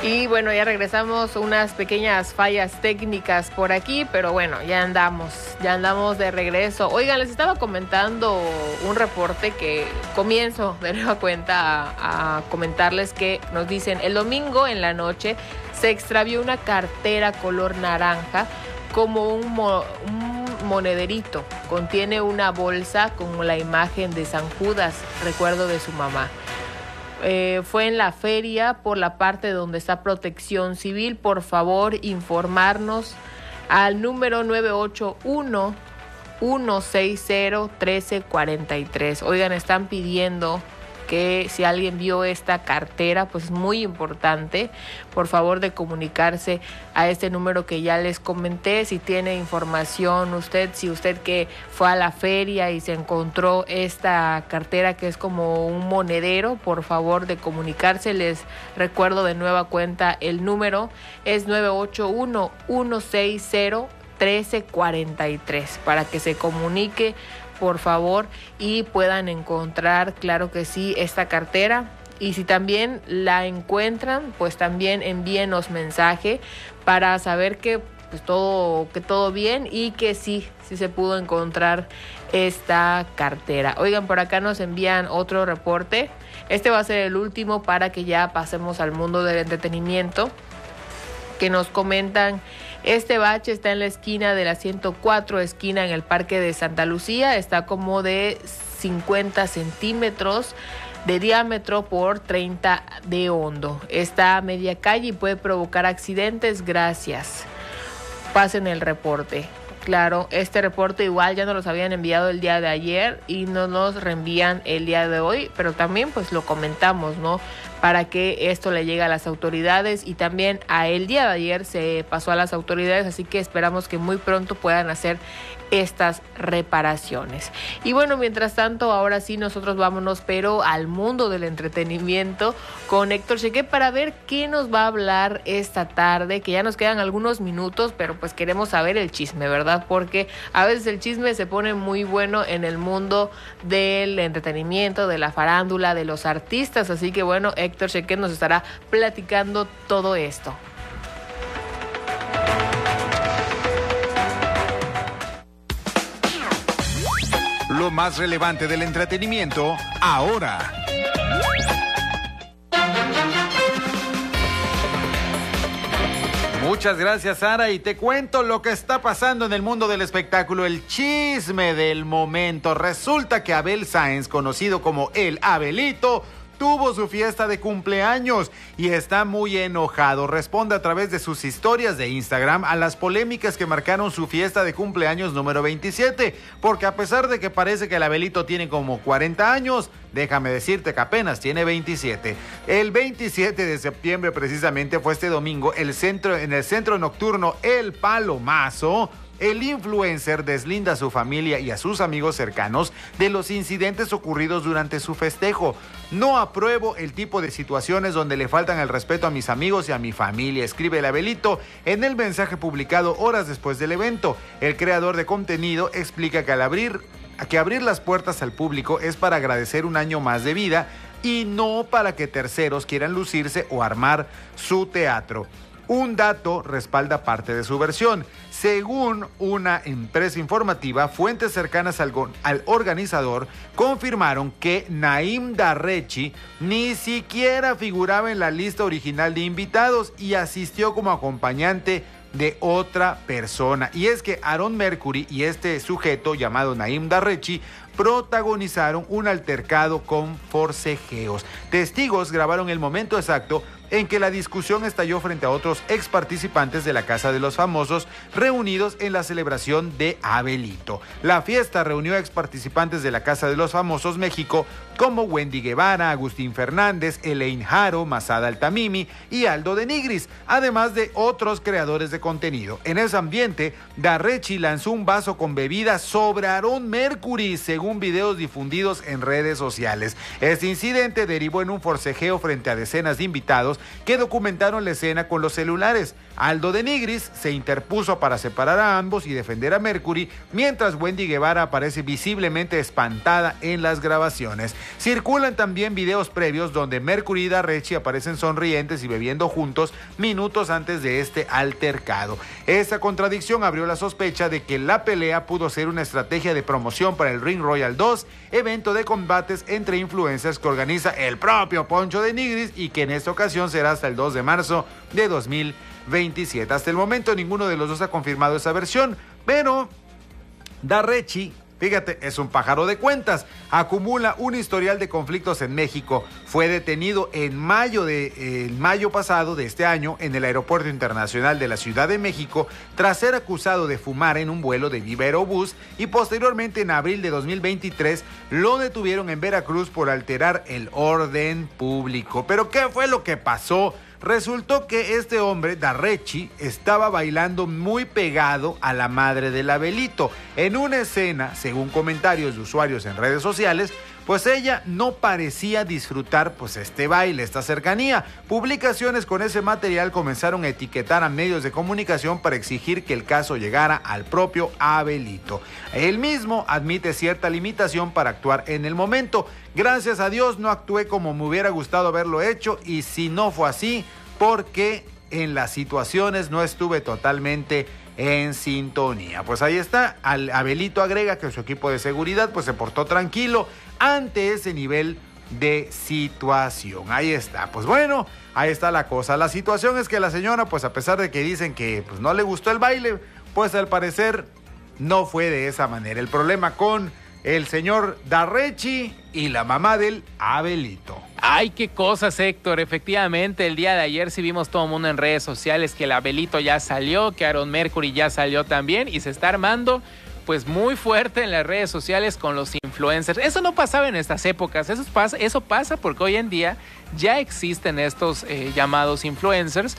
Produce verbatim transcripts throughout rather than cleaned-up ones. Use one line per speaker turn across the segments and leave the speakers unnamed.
Y bueno, ya regresamos, unas pequeñas fallas técnicas por aquí, pero bueno, ya andamos, ya andamos de regreso. Oigan, les estaba comentando un reporte que comienzo de nueva cuenta a, a comentarles que nos dicen, el domingo en la noche se extravió una cartera color naranja como un, mo, un monederito. Contiene una bolsa con la imagen de San Judas, recuerdo de su mamá. Eh, fue en la feria por la parte donde está Protección Civil. Por favor, informarnos al número nueve ocho uno, uno seis cero, uno tres cuatro tres. Oigan, están pidiendo que si alguien vio esta cartera, pues es muy importante, por favor, de comunicarse a este número que ya les comenté. Si tiene información usted, si usted que fue a la feria y se encontró esta cartera que es como un monedero, por favor de comunicarse. Les recuerdo de nueva cuenta, el número es nueve ocho uno, uno seis cero, uno tres cuatro tres para que se comunique, por favor, y puedan encontrar, claro que sí, esta cartera. Y si también la encuentran, pues también envíenos mensaje para saber que pues todo, que todo bien y que sí, sí se pudo encontrar esta cartera. Oigan, por acá nos envían otro reporte. Este va a ser el último para que ya pasemos al mundo del entretenimiento, que nos comentan: este bache está en la esquina de la ciento cuatro, esquina en el Parque de Santa Lucía. Está como de cincuenta centímetros de diámetro por treinta de hondo. Está a media calle y puede provocar accidentes. Gracias. Pasen el reporte. Claro, este reporte igual ya nos los habían enviado el día de ayer y no nos reenvían el día de hoy, pero también pues lo comentamos, ¿no? Para que esto le llegue a las autoridades, y también a el día de ayer se pasó a las autoridades, así que esperamos que muy pronto puedan hacer estas reparaciones. Y bueno, mientras tanto, ahora sí nosotros vámonos, pero al mundo del entretenimiento con Héctor Cheque para ver qué nos va a hablar esta tarde, que ya nos quedan algunos minutos, pero pues queremos saber el chisme, ¿verdad? Porque a veces el chisme se pone muy bueno en el mundo del entretenimiento, de la farándula, de los artistas, así que bueno, Héctor Cheque nos estará platicando todo esto.
Lo más relevante del entretenimiento ahora. Muchas gracias, Sara, y te cuento lo que está pasando en el mundo del espectáculo, el chisme del momento. Resulta que Abel Sáenz, conocido como el Abelito, tuvo su fiesta de cumpleaños y está muy enojado. Responde a través de sus historias de Instagram a las polémicas que marcaron su fiesta de cumpleaños número veintisiete, porque a pesar de que parece que el Abelito tiene como cuarenta años, déjame decirte que apenas tiene veintisiete. El veintisiete de septiembre precisamente fue este domingo el centro, en el centro nocturno El Palomazo. El influencer deslinda a su familia y a sus amigos cercanos de los incidentes ocurridos durante su festejo. No apruebo el tipo de situaciones donde le faltan el respeto a mis amigos y a mi familia, escribe el Abelito en el mensaje publicado horas después del evento. El creador de contenido explica que al abrir, que abrir las puertas al público es para agradecer un año más de vida y no para que terceros quieran lucirse o armar su teatro. Un dato respalda parte de su versión. Según una empresa informativa, fuentes cercanas al, al organizador confirmaron que Naim Darrechi ni siquiera figuraba en la lista original de invitados y asistió como acompañante de otra persona. Y es que Aaron Mercury y este sujeto llamado Naim Darrechi protagonizaron un altercado con forcejeos. Testigos grabaron el momento exacto en que la discusión estalló frente a otros ex participantes de la Casa de los Famosos reunidos en la celebración de Abelito. La fiesta reunió a ex participantes de la Casa de los Famosos México como Wendy Guevara, Agustín Fernández, Elaine Haro, Masada Altamimi y Aldo de Nigris, además de otros creadores de contenido. En ese ambiente, Darrechi lanzó un vaso con bebida sobre Aaron Mercury, según según videos difundidos en redes sociales. Este incidente derivó en un forcejeo frente a decenas de invitados que documentaron la escena con los celulares. Aldo de Nigris se interpuso para separar a ambos y defender a Mercury, mientras Wendy Guevara aparece visiblemente espantada en las grabaciones. Circulan también videos previos donde Mercury y Darrechi aparecen sonrientes y bebiendo juntos minutos antes de este altercado. Esta contradicción abrió la sospecha de que la pelea pudo ser una estrategia de promoción para el Ring Royal dos, evento de combates entre influencers que organiza el propio Poncho de Nigris y que en esta ocasión será hasta el dos de marzo de dos mil veintisiete. Hasta el momento ninguno de los dos ha confirmado esa versión, pero Darrechi, fíjate, es un pájaro de cuentas. Acumula un historial de conflictos en México. Fue detenido en mayo, de, eh, en mayo pasado de este año en el Aeropuerto Internacional de la Ciudad de México tras ser acusado de fumar en un vuelo de Viva Aerobús, y posteriormente en abril de dos mil veintitrés lo detuvieron en Veracruz por alterar el orden público. ¿Pero qué fue lo que pasó? Resultó que este hombre, Darrechi, estaba bailando muy pegado a la madre del Abelito. En una escena, según comentarios de usuarios en redes sociales, pues ella no parecía disfrutar pues este baile, esta cercanía. Publicaciones con ese material comenzaron a etiquetar a medios de comunicación para exigir que el caso llegara al propio Abelito. Él mismo admite cierta limitación para actuar en el momento. Gracias a Dios no actué como me hubiera gustado haberlo hecho, y si no fue así, porque en las situaciones no estuve totalmente en sintonía. Pues ahí está. Abelito agrega que su equipo de seguridad pues se portó tranquilo ante ese nivel de situación. Ahí está. Pues bueno, ahí está la cosa. La situación es que la señora, pues a pesar de que dicen que pues, no le gustó el baile, pues al parecer no fue de esa manera. El problema con el señor Darrechi y la mamá del Abelito.
Ay, qué cosas, Héctor. Efectivamente, el día de ayer sí vimos todo el mundo en redes sociales que el Abelito ya salió, que Aaron Mercury ya salió también, y se está armando pues muy fuerte en las redes sociales con los influencers. Eso no pasaba en estas épocas, eso pasa, eso pasa porque hoy en día ya existen estos eh, llamados influencers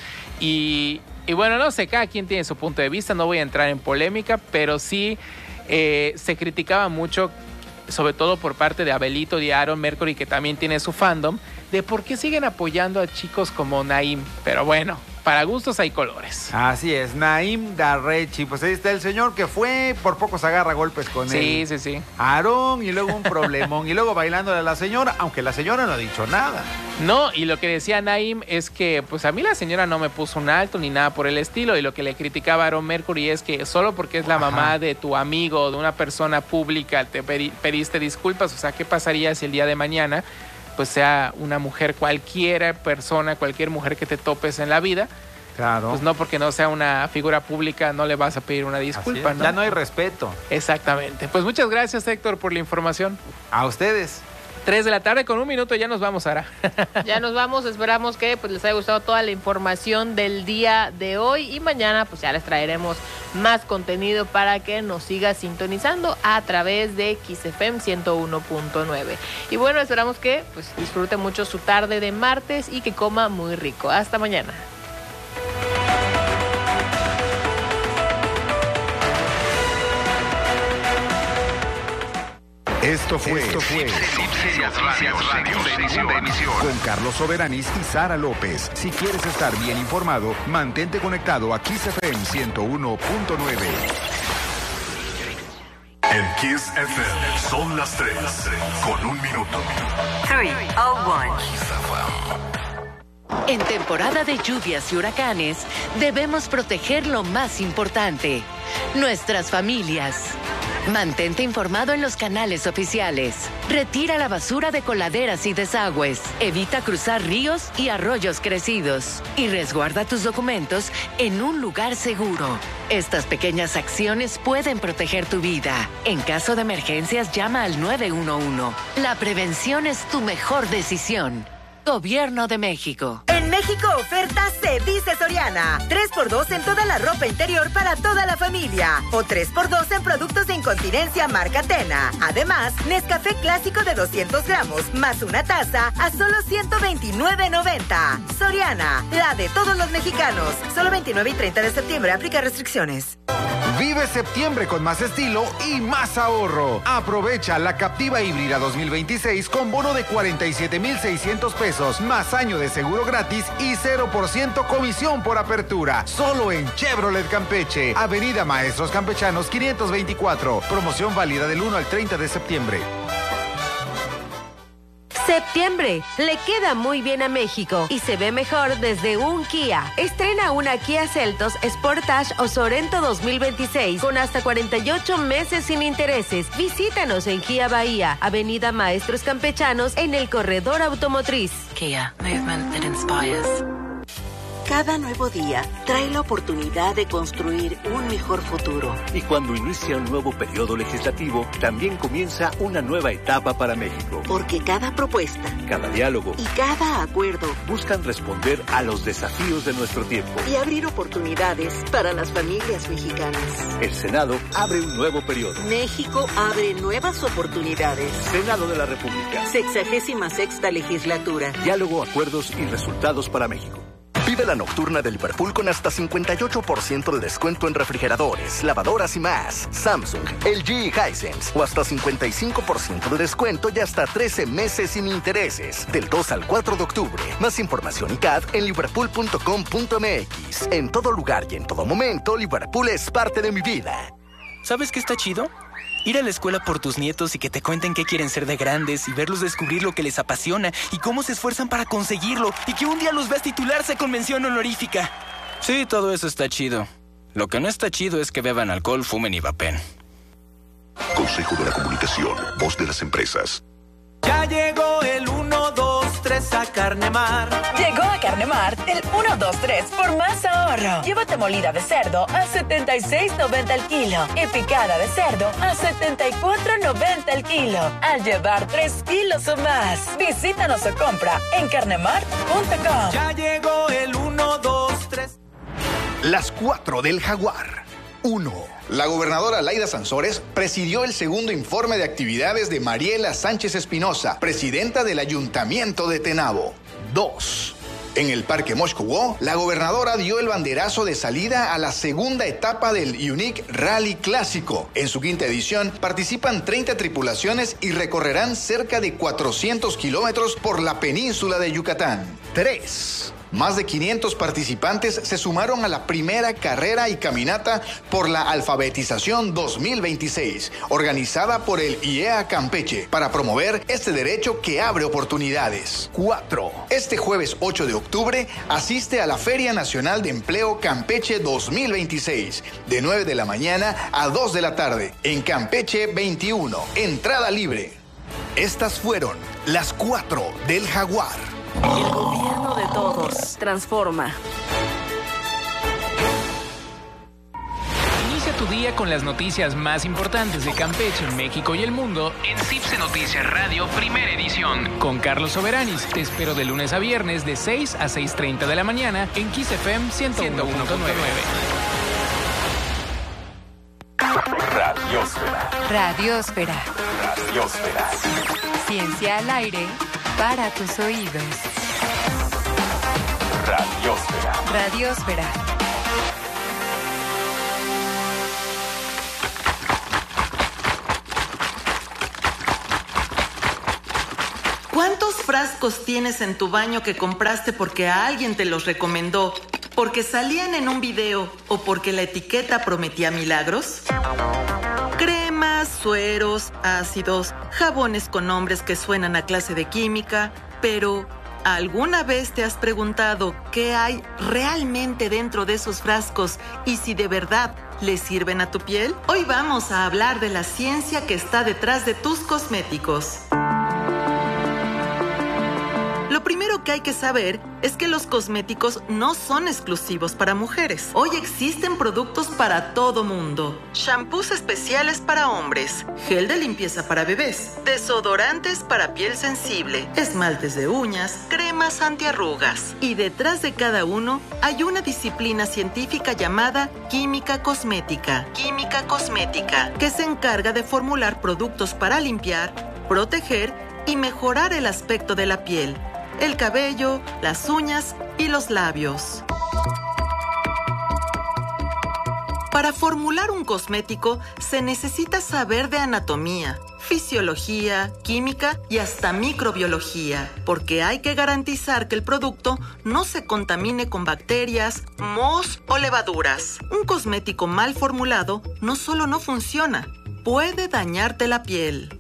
y, y bueno, no sé, cada quien tiene su punto de vista, no voy a entrar en polémica, pero sí eh, se criticaba mucho, sobre todo por parte de Abelito y Aaron Mercury, que también tiene su fandom, de por qué siguen apoyando a chicos como Naim. Pero bueno, para gustos hay colores.
Así es, Naim Darrechi. Pues ahí está el señor que fue, por poco se agarra golpes con
sí,
él.
Sí, sí, sí.
Aarón, y luego un problemón, y luego bailándole a la señora, aunque la señora no ha dicho nada.
No, y lo que decía Naim es que, pues a mí la señora no me puso un alto ni nada por el estilo, y lo que le criticaba a Aaron Mercury es que solo porque es la Ajá. mamá de tu amigo o de una persona pública te pediste disculpas. O sea, ¿qué pasaría si el día de mañana pues sea una mujer, cualquier persona, cualquier mujer que te topes en la vida?
Claro.
Pues no, porque no sea una figura pública, no le vas a pedir una disculpa, ¿no?
Ya no hay respeto.
Exactamente. Pues muchas gracias, Héctor, por la información.
A ustedes.
Tres de la tarde con un minuto, ya nos vamos, Sara.
Ya nos vamos, esperamos que pues, les haya gustado toda la información del día de hoy, y mañana pues ya les traeremos más contenido para que nos siga sintonizando a través de Kiss F M ciento uno punto nueve. Y bueno, esperamos que pues disfrute mucho su tarde de martes y que coma muy rico. Hasta mañana.
Esto fue, Esto fue segunda emisión con Carlos Soberanis y Sara López. Si quieres estar bien informado, mantente conectado a Kiss F M ciento uno punto nueve.
En Kiss F M son las tres con un minuto.
tres, dos, uno. En temporada de lluvias y huracanes, debemos proteger lo más importante, nuestras familias. Mantente informado en los canales oficiales. Retira la basura de coladeras y desagües. Evita cruzar ríos y arroyos crecidos. Y resguarda tus documentos en un lugar seguro. Estas pequeñas acciones pueden proteger tu vida. En caso de emergencias, llama al nueve uno uno. La prevención es tu mejor decisión. Gobierno de México.
En México oferta se dice Soriana. tres por dos en toda la ropa interior para toda la familia. O tres por dos en productos de incontinencia marca Tena. Además, Nescafé clásico de doscientos gramos más una taza a solo ciento veintinueve noventa. Soriana, la de todos los mexicanos. Solo veintinueve y treinta de septiembre. Aplica restricciones.
Vive septiembre con más estilo y más ahorro. Aprovecha la Captiva híbrida dos mil veintiséis con bono de cuarenta y siete mil seiscientos pesos, más año de seguro gratis y cero por ciento comisión por apertura. Solo en Chevrolet Campeche. Avenida Maestros Campechanos quinientos veinticuatro. Promoción válida del uno al treinta de septiembre.
Septiembre le queda muy bien a México y se ve mejor desde un Kia. Estrena una Kia Seltos, Sportage o Sorento dos mil veintiséis con hasta cuarenta y ocho meses sin intereses. Visítanos en Kia Bahía, Avenida Maestros Campechanos en el Corredor Automotriz.
Kia, movement that inspires.
Cada nuevo día trae la oportunidad de construir un mejor futuro.
Y cuando inicia un nuevo periodo legislativo, también comienza una nueva etapa para México.
Porque cada propuesta,
cada diálogo
y cada acuerdo
buscan responder a los desafíos de nuestro tiempo
y abrir oportunidades para las familias mexicanas.
El Senado abre un nuevo periodo.
México abre nuevas oportunidades.
Senado de la República.
Sexagésima sexta legislatura.
Diálogo, acuerdos y resultados para México.
Vive la nocturna de Liverpool con hasta cincuenta y ocho por ciento de descuento en refrigeradores, lavadoras y más. Samsung, L G y Hisense. O hasta cincuenta y cinco por ciento de descuento y hasta trece meses sin intereses. Del dos al cuatro de octubre. Más información y C A D en liverpool punto com punto m x. En todo lugar y en todo momento, Liverpool es parte de mi vida.
¿Sabes qué está chido? Ir a la escuela por tus nietos y que te cuenten qué quieren ser de grandes y verlos descubrir lo que les apasiona y cómo se esfuerzan para conseguirlo y que un día los veas titularse con mención honorífica. Sí, todo eso está chido. Lo que no está chido es que beban alcohol, fumen y vapen.
Consejo de la Comunicación, voz de las empresas.
Ya llegó el uno, dos, tres a Carnemar.
Llegó a Carnemar el uno, dos, tres por más ahorro. Llévate molida de cerdo a setenta y seis noventa el kilo y picada de cerdo a setenta y cuatro noventa el kilo. Al llevar tres kilos o más, visítanos o compra en carnemar punto com.
Ya llegó el uno, dos, tres.
Las cuatro del Jaguar. uno. La gobernadora Laida Sansores presidió el segundo informe de actividades de Mariela Sánchez Espinosa, presidenta del Ayuntamiento de Tenabo. dos. En el Parque Moshkuwo, la gobernadora dio el banderazo de salida a la segunda etapa del Unique Rally Clásico. En su quinta edición participan treinta tripulaciones y recorrerán cerca de cuatrocientos kilómetros por la península de Yucatán. tres. Más de quinientos participantes se sumaron a la primera carrera y caminata por la alfabetización dos mil veintiséis, organizada por el I E A Campeche, para promover este derecho que abre oportunidades. cuatro. Este jueves ocho de octubre asiste a la Feria Nacional de Empleo Campeche dos mil veintiséis, de nueve de la mañana a dos de la tarde, en Campeche veintiuno. Entrada libre. Estas fueron las cuatro del Jaguar.
El gobierno de todos. Transforma.
Inicia tu día con las noticias más importantes de Campeche, México y el mundo en Cipse Noticias Radio, primera edición. Con Carlos Soberanis. Te espero de lunes a viernes de seis a seis treinta de la mañana en Kiss F M ciento uno punto nueve.
Radiosfera. Radiosfera. Radiosfera. Ciencia al aire para tus oídos. Radiosfera. Radiosfera.
¿Cuántos frascos tienes en tu baño que compraste porque a alguien te los recomendó, porque salían en un video o porque la etiqueta prometía milagros? Cremas, sueros, ácidos, jabones con nombres que suenan a clase de química, pero ¿alguna vez te has preguntado qué hay realmente dentro de esos frascos y si de verdad le sirven a tu piel? Hoy vamos a hablar de la ciencia que está detrás de tus cosméticos. Lo primero que hay que saber es que los cosméticos no son exclusivos para mujeres. Hoy existen productos para todo mundo. Shampoos especiales para hombres, gel de limpieza para bebés, desodorantes para piel sensible, esmaltes de uñas, cremas antiarrugas. Y detrás de cada uno hay una disciplina científica llamada química cosmética. Química cosmética, que se encarga de formular productos para limpiar, proteger y mejorar el aspecto de la piel, el cabello, las uñas y los labios. Para formular un cosmético se necesita saber de anatomía, fisiología, química y hasta microbiología, porque hay que garantizar que el producto no se contamine con bacterias, mohos o levaduras. Un cosmético mal formulado no solo no funciona, puede dañarte la piel.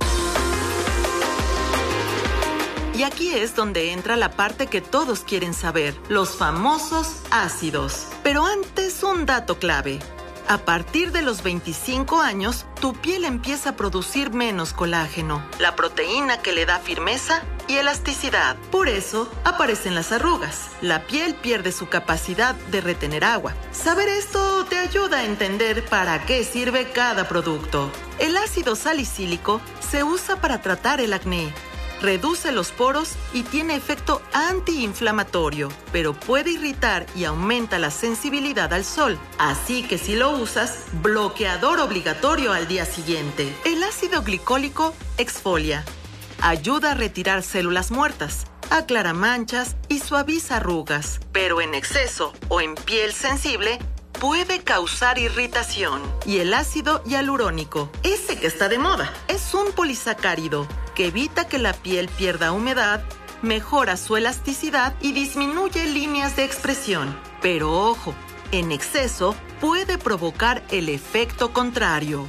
Y aquí es donde entra la parte que todos quieren saber, los famosos ácidos. Pero antes, un dato clave. A partir de los veinticinco años, tu piel empieza a producir menos colágeno, la proteína que le da firmeza y elasticidad. Por eso aparecen las arrugas. La piel pierde su capacidad de retener agua. Saber esto te ayuda a entender para qué sirve cada producto. El ácido salicílico se usa para tratar el acné. Reduce los poros y tiene efecto antiinflamatorio, pero puede irritar y aumenta la sensibilidad al sol. Así que si lo usas, bloqueador obligatorio al día siguiente. El ácido glicólico exfolia. Ayuda a retirar células muertas, aclara manchas y suaviza arrugas. Pero en exceso o en piel sensible, puede causar irritación. Y el ácido hialurónico, ese que está de moda, es un polisacárido que evita que la piel pierda humedad, mejora su elasticidad y disminuye líneas de expresión. Pero ojo, en exceso puede provocar el efecto contrario.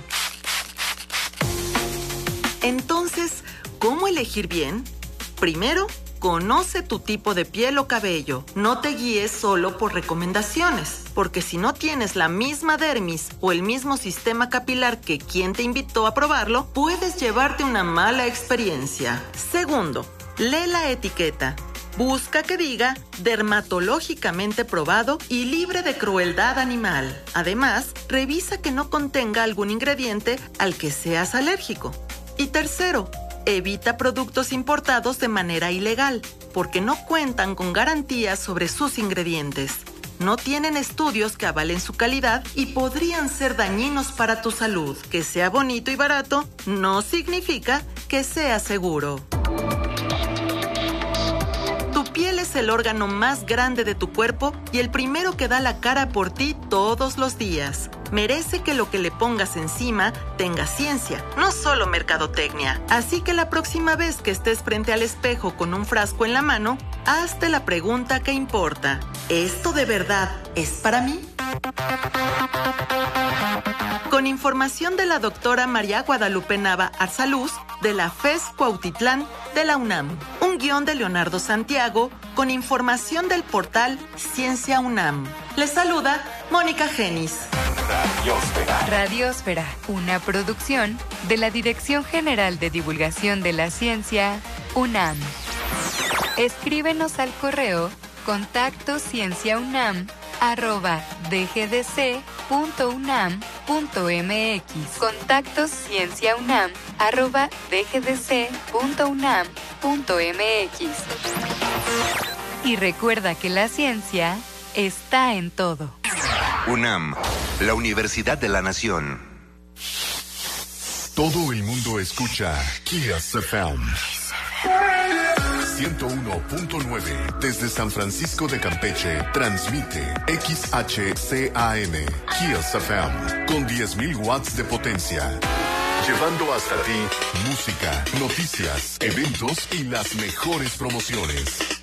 Entonces, ¿cómo elegir bien? Primero, conoce tu tipo de piel o cabello. No te guíes solo por recomendaciones, porque si no tienes la misma dermis o el mismo sistema capilar que quien te invitó a probarlo, puedes llevarte una mala experiencia. Segundo, lee la etiqueta. Busca que diga dermatológicamente probado y libre de crueldad animal. Además, revisa que no contenga algún ingrediente al que seas alérgico. Y tercero, evita productos importados de manera ilegal, porque no cuentan con garantías sobre sus ingredientes. No tienen estudios que avalen su calidad y podrían ser dañinos para tu salud. Que sea bonito y barato no significa que sea seguro. Tu piel es el órgano más grande de tu cuerpo y el primero que da la cara por ti todos los días. Merece que lo que le pongas encima tenga ciencia, no solo mercadotecnia. Así que la próxima vez que estés frente al espejo con un frasco en la mano, hazte la pregunta que importa. ¿Esto de verdad es para mí? Con información de la doctora María Guadalupe Nava Arzaluz, de la FES Cuautitlán de la UNAM. Un guión de Leonardo Santiago, con información del portal Ciencia UNAM. Les saluda Mónica Genis.
Radiósfera. Radiósfera, una producción de la Dirección General de Divulgación de la Ciencia, UNAM. Escríbenos al correo contacto cienciaunam arroba dgdc.unam.mx. Contacto cienciaunam arroba dgdc.unam.mx. Y recuerda que la ciencia está en todo.
UNAM, la Universidad de la Nación.
Todo el mundo escucha Kiss F M. ciento uno punto nueve desde San Francisco de Campeche transmite X H C A M Kiss F M con diez mil watts de potencia, llevando hasta ti música, noticias, eventos y las mejores promociones.